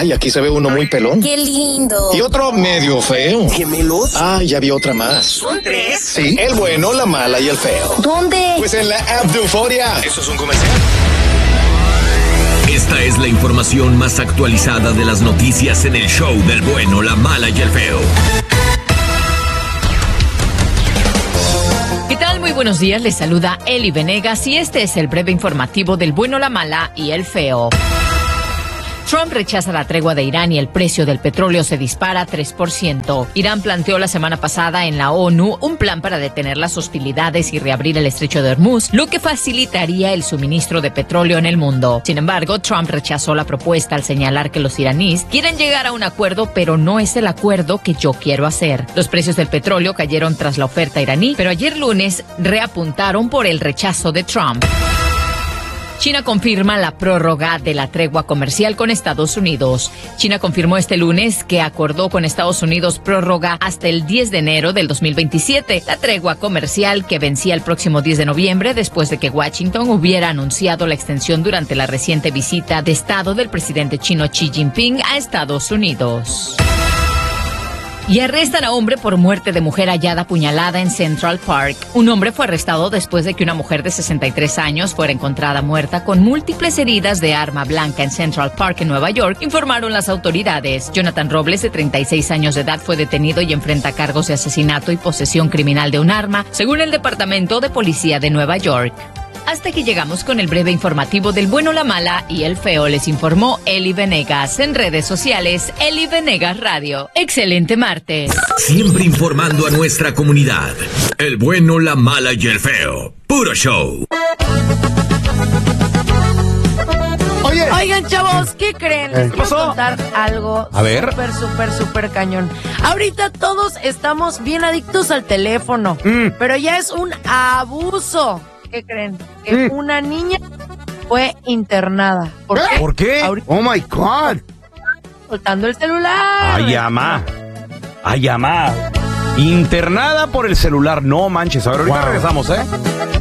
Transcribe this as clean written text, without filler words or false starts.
Ay, aquí se ve uno muy pelón. ¡Qué lindo! Y otro medio feo. ¿Gemelos? Ah, ya vi otra más. ¿Son 3? Sí, el bueno, la mala y el feo. ¿Dónde? Pues en la app de Euforia. Eso es un comercial. Esta es la información más actualizada de las noticias en el show del bueno, la mala y el feo. ¿Qué tal? Muy buenos días, les saluda Eli Venegas y este es el breve informativo del bueno, la mala y el feo. Trump rechaza la tregua de Irán y el precio del petróleo se dispara 3%. Irán planteó la semana pasada en la ONU un plan para detener las hostilidades y reabrir el estrecho de Hormuz, lo que facilitaría el suministro de petróleo en el mundo. Sin embargo, Trump rechazó la propuesta al señalar que los iraníes quieren llegar a un acuerdo, pero no es el acuerdo que yo quiero hacer. Los precios del petróleo cayeron tras la oferta iraní, pero ayer lunes reapuntaron por el rechazo de Trump. China confirma la prórroga de la tregua comercial con Estados Unidos. China confirmó este lunes que acordó con Estados Unidos prórroga hasta el 10 de enero del 2027. La tregua comercial que vencía el próximo 10 de noviembre después de que Washington hubiera anunciado la extensión durante la reciente visita de Estado del presidente chino Xi Jinping a Estados Unidos. Y arrestan a hombre por muerte de mujer hallada apuñalada en Central Park. Un hombre fue arrestado después de que una mujer de 63 años fuera encontrada muerta con múltiples heridas de arma blanca en Central Park, en Nueva York, informaron las autoridades. Jonathan Robles, de 36 años de edad, fue detenido y enfrenta cargos de asesinato y posesión criminal de un arma, según el Departamento de Policía de Nueva York. Hasta aquí llegamos con el breve informativo del bueno, la mala y el feo. Les informó Eli Venegas. En redes sociales, Eli Venegas Radio. Excelente martes. Siempre informando a nuestra comunidad. El bueno, la mala y el feo. Puro show. Oigan, chavos, ¿qué creen? Les quiero contar algo súper cañón. Ahorita todos estamos bien adictos al teléfono, pero ya es un abuso. ¿Qué creen? Que una niña fue internada. ¿Por qué? ¿Por qué? Ahorita, Oh my God. soltando el celular. Ay, amá. Internada por el celular. No manches. A ver, ahorita regresamos, ¿eh?